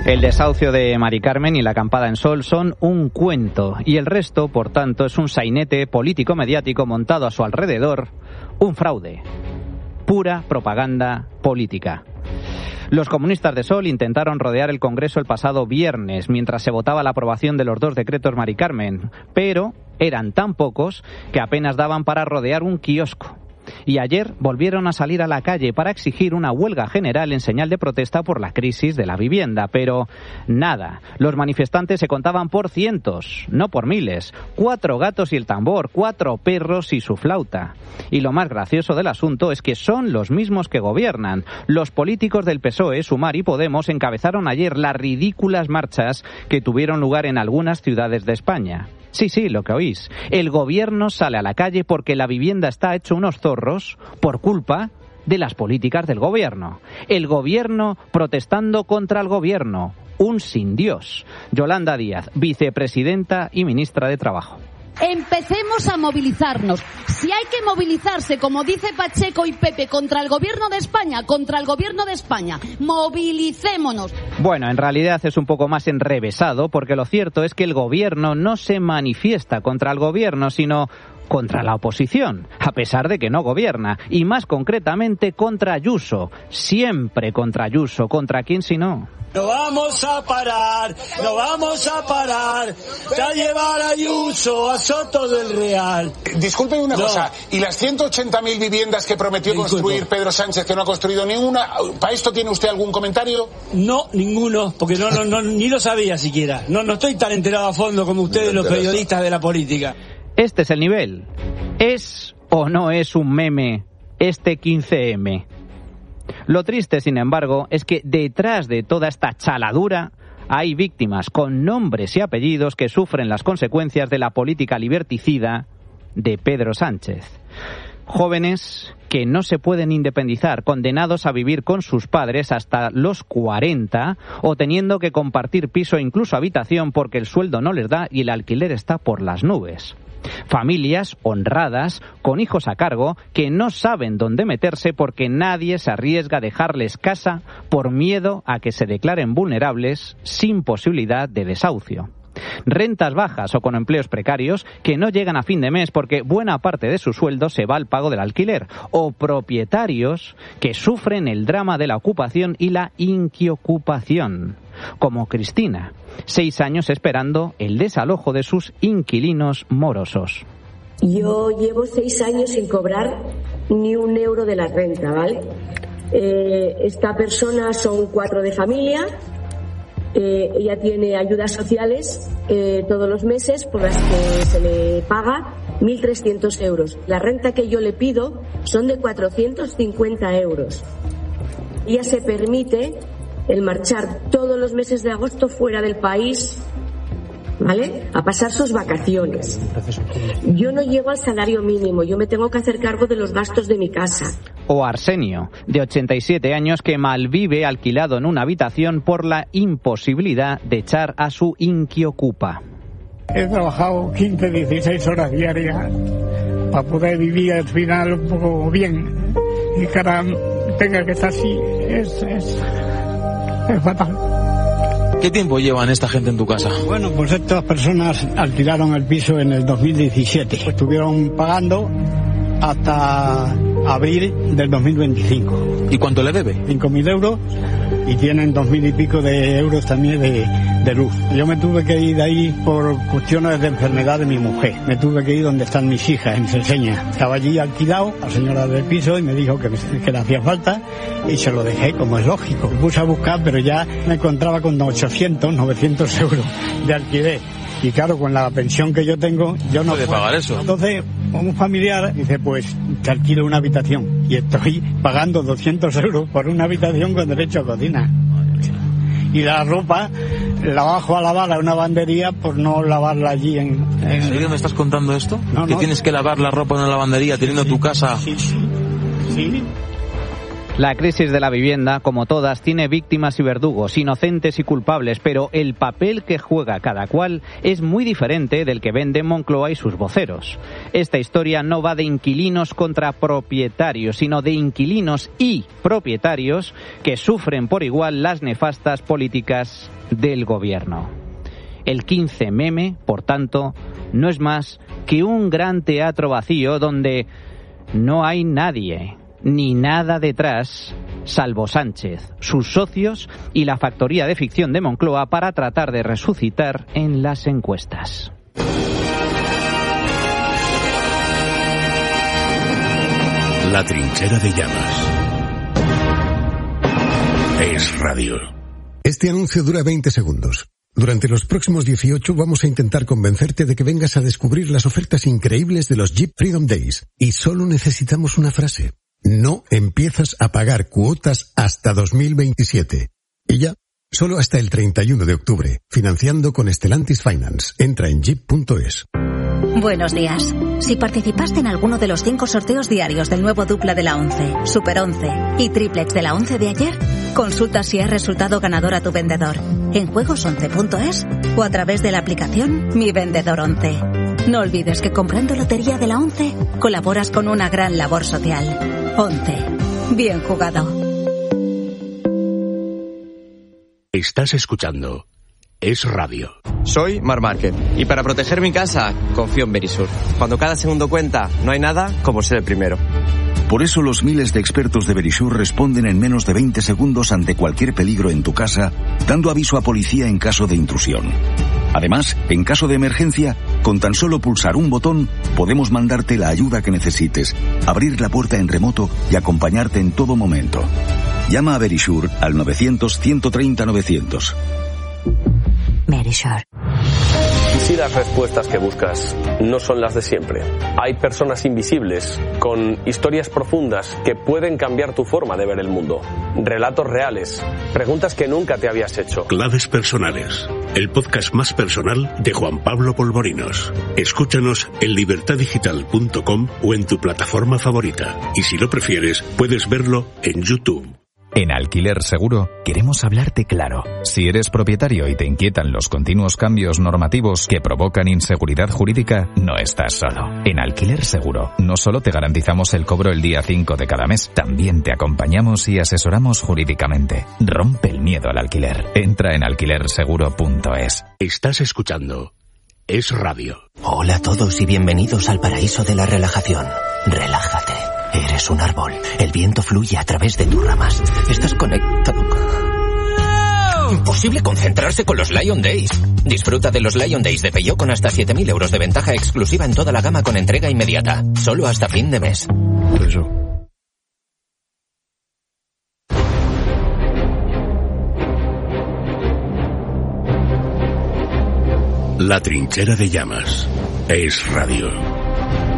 El desahucio de Mari Carmen y la acampada en Sol son un cuento y el resto, por tanto, es un sainete político-mediático montado a su alrededor, un fraude, pura propaganda política. Los comunistas de Sol intentaron rodear el Congreso el pasado viernes mientras se votaba la aprobación de los 2 decretos Mari Carmen, pero eran tan pocos que apenas daban para rodear un kiosco. Y ayer volvieron a salir a la calle para exigir una huelga general en señal de protesta por la crisis de la vivienda. Pero nada, los manifestantes se contaban por cientos, no por miles. 4 gatos y el tambor, 4 perros y su flauta. Y lo más gracioso del asunto es que son los mismos que gobiernan. Los políticos del PSOE, Sumar y Podemos encabezaron ayer las ridículas marchas que tuvieron lugar en algunas ciudades de España. Sí, lo que oís. El gobierno sale a la calle porque la vivienda está hecho unos zorros por culpa de las políticas del gobierno. El gobierno protestando contra el gobierno. Un sin Dios. Yolanda Díaz, vicepresidenta y ministra de Trabajo. Empecemos a movilizarnos. Si hay que movilizarse, como dice Pacheco y Pepe, contra el gobierno de España, movilicémonos. Bueno, en realidad es un poco más enrevesado, porque lo cierto es que el gobierno no se manifiesta contra el gobierno, sino contra la oposición, a pesar de que no gobierna, y más concretamente contra Ayuso, siempre contra Ayuso, ¿contra quién si no? No vamos a parar, ya llevar a Ayuso a Soto del Real. Disculpe una cosa, ¿y las 180.000 viviendas que prometió construir Pedro Sánchez, que no ha construido ninguna, para esto tiene usted algún comentario? No, ninguno, porque no ni lo sabía siquiera. No estoy tan enterado a fondo como ustedes, los periodistas de la política. Este es el nivel. ¿Es o no es un meme este 15M? Lo triste, sin embargo, es que detrás de toda esta chaladura hay víctimas con nombres y apellidos que sufren las consecuencias de la política liberticida de Pedro Sánchez. Jóvenes que no se pueden independizar, condenados a vivir con sus padres hasta los 40 o teniendo que compartir piso e incluso habitación porque el sueldo no les da y el alquiler está por las nubes. Familias honradas, con hijos a cargo, que no saben dónde meterse porque nadie se arriesga a dejarles casa por miedo a que se declaren vulnerables sin posibilidad de desahucio. Rentas bajas o con empleos precarios que no llegan a fin de mes porque buena parte de su sueldo se va al pago del alquiler. O propietarios que sufren el drama de la ocupación y la inquiocupación, como Cristina, 6 años esperando el desalojo de sus inquilinos morosos. Yo llevo 6 años sin cobrar ni un euro de la renta, ¿vale? Esta persona son 4 de familia. Ella tiene ayudas sociales todos los meses por las que se le paga 1.300 euros. La renta que yo le pido son de 450 euros. Ella se permite el marchar todos los meses de agosto fuera del país, ¿vale?, a pasar sus vacaciones. Yo no llego al salario mínimo, yo me tengo que hacer cargo de los gastos de mi casa. O Arsenio, de 87 años, que malvive alquilado en una habitación por la imposibilidad de echar a su inquiocupa. He trabajado 15, 16 horas diarias para poder vivir al final un poco bien, y que ahora tenga que estar así es fatal. ¿Qué tiempo llevan esta gente en tu casa? Bueno, pues estas personas alquilaron el piso en el 2017. Estuvieron pagando hasta abril del 2025. ¿Y cuánto le debe? 5.000 euros y tienen 2.000 y pico de euros también de luz. Yo me tuve que ir de ahí por cuestiones de enfermedad de mi mujer. Me tuve que ir donde están mis hijas, en Cerseña. Estaba allí alquilado, la señora del piso, y me dijo que le hacía falta y se lo dejé, como es lógico. Me puse a buscar, pero ya me encontraba con 800, 900 euros de alquiler. Y claro, con la pensión que yo tengo, yo no puedo pagar eso. Entonces, un familiar dice, pues te alquilo una habitación. Y estoy pagando 200 euros por una habitación con derecho a cocina. Y la ropa la bajo a lavar a una lavandería por no lavarla allí en... ¿En serio me estás contando esto? No, ¿Que tienes que lavar la ropa en una lavandería teniendo tu casa? Sí. La crisis de la vivienda, como todas, tiene víctimas y verdugos, inocentes y culpables, pero el papel que juega cada cual es muy diferente del que venden Moncloa y sus voceros. Esta historia no va de inquilinos contra propietarios, sino de inquilinos y propietarios que sufren por igual las nefastas políticas del gobierno. El 15M, por tanto, no es más que un gran teatro vacío donde no hay nadie ni nada detrás, salvo Sánchez, sus socios y la factoría de ficción de Moncloa para tratar de resucitar en las encuestas. La trinchera de llamas. Es radio. Este anuncio dura 20 segundos. Durante los próximos 18 vamos a intentar convencerte de que vengas a descubrir las ofertas increíbles de los Jeep Freedom Days. Y solo necesitamos una frase. No empiezas a pagar cuotas hasta 2027. Y ya, solo hasta el 31 de octubre. Financiando con Stellantis Finance. Entra en jeep.es. Buenos días. Si participaste en alguno de los 5 sorteos diarios del nuevo dupla de la 11, Super 11 y triplex de la 11 de ayer, consulta si has resultado ganador a tu vendedor en juegos11.es o a través de la aplicación Mi Vendedor 11. No olvides que comprando lotería de la 11 colaboras con una gran labor social. 11. Bien jugado. Estás escuchando Es Radio. Soy Mar Márquez y para proteger mi casa confío en Verisur. Cuando cada segundo cuenta, no hay nada como ser el primero. Por eso los miles de expertos de Verisur responden en menos de 20 segundos ante cualquier peligro en tu casa, dando aviso a policía en caso de intrusión. Además, en caso de emergencia, con tan solo pulsar un botón, podemos mandarte la ayuda que necesites, abrir la puerta en remoto y acompañarte en todo momento. Llama a Verisur al 900-130-900. Verisur. ¿Y si las respuestas que buscas no son las de siempre? Hay personas invisibles, con historias profundas que pueden cambiar tu forma de ver el mundo. Relatos reales, preguntas que nunca te habías hecho. Claves personales, el podcast más personal de Juan Pablo Polvorinos. Escúchanos en libertadigital.com o en tu plataforma favorita. Y si lo prefieres, puedes verlo en YouTube. En Alquiler Seguro queremos hablarte claro. Si eres propietario y te inquietan los continuos cambios normativos que provocan inseguridad jurídica, no estás solo. En Alquiler Seguro no solo te garantizamos el cobro el día 5 de cada mes, también te acompañamos y asesoramos jurídicamente. Rompe el miedo al alquiler. Entra en alquilerseguro.es. Estás escuchando Es Radio. Hola a todos y bienvenidos al paraíso de la relajación. Relájate. Eres un árbol. El viento fluye a través de tus ramas. Estás conectado. Imposible concentrarse con los Lion Days. Disfruta de los Lion Days de Peugeot con hasta 7.000 euros de ventaja exclusiva en toda la gama con entrega inmediata. Solo hasta fin de mes. La trinchera de llamas. Es Radio.